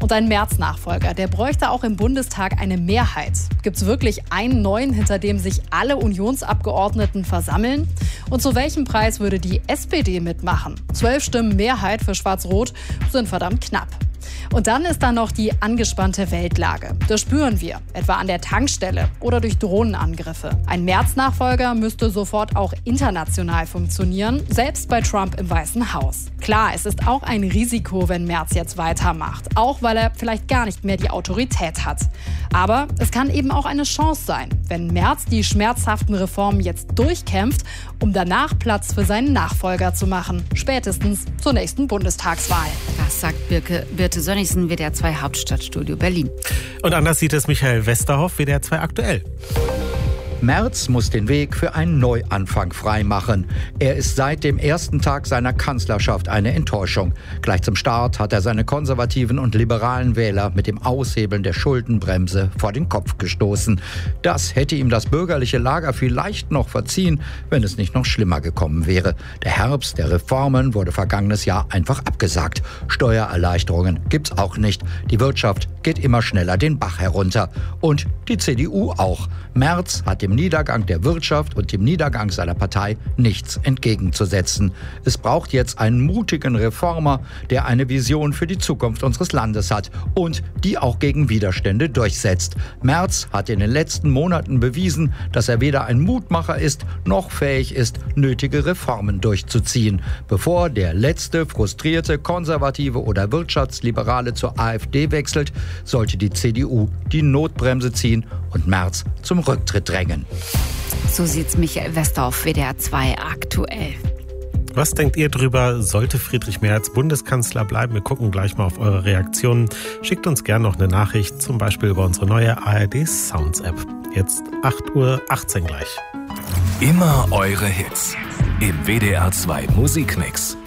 Und ein Merz-Nachfolger, der bräuchte auch im Bundestag eine Mehrheit. Gibt es wirklich einen neuen, hinter dem sich alle Unionsabgeordneten versammeln? Und zu welchem Preis würde die SPD mitmachen? 12 Stimmen Mehrheit für Schwarz-Rot sind verdammt knapp. Und dann ist da noch die angespannte Weltlage. Das spüren wir, etwa an der Tankstelle oder durch Drohnenangriffe. Ein Merz-Nachfolger müsste sofort auch international funktionieren, selbst bei Trump im Weißen Haus. Klar, es ist auch ein Risiko, wenn Merz jetzt weitermacht, auch weil er vielleicht gar nicht mehr die Autorität hat. Aber es kann eben auch eine Chance sein, wenn Merz die schmerzhaften Reformen jetzt durchkämpft, um danach Platz für seinen Nachfolger zu machen, spätestens zur nächsten Bundestagswahl. Das sagt Birte Sönnigsen, WDR 2 Hauptstadtstudio Berlin. Und anders sieht es Michael Westerhoff, WDR 2 aktuell. Merz muss den Weg für einen Neuanfang freimachen. Er ist seit dem ersten Tag seiner Kanzlerschaft eine Enttäuschung. Gleich zum Start hat er seine konservativen und liberalen Wähler mit dem Aushebeln der Schuldenbremse vor den Kopf gestoßen. Das hätte ihm das bürgerliche Lager vielleicht noch verziehen, wenn es nicht noch schlimmer gekommen wäre. Der Herbst der Reformen wurde vergangenes Jahr einfach abgesagt. Steuererleichterungen gibt's auch nicht. Die Wirtschaft geht immer schneller den Bach herunter. Und die CDU auch. Merz hat dem Niedergang der Wirtschaft und dem Niedergang seiner Partei nichts entgegenzusetzen. Es braucht jetzt einen mutigen Reformer, der eine Vision für die Zukunft unseres Landes hat und die auch gegen Widerstände durchsetzt. Merz hat in den letzten Monaten bewiesen, dass er weder ein Mutmacher ist, noch fähig ist, nötige Reformen durchzuziehen. Bevor der letzte frustrierte Konservative oder Wirtschaftsliberale zur AfD wechselt, sollte die CDU die Notbremse ziehen und Merz zum Rücktritt drängen. So sieht's Michael Westerhoff, WDR 2 aktuell. Was denkt ihr drüber? Sollte Friedrich Merz Bundeskanzler bleiben? Wir gucken gleich mal auf eure Reaktionen. Schickt uns gerne noch eine Nachricht, zum Beispiel über unsere neue ARD Sounds App. Jetzt 8:18 Uhr gleich. Immer eure Hits im WDR 2 Musikmix.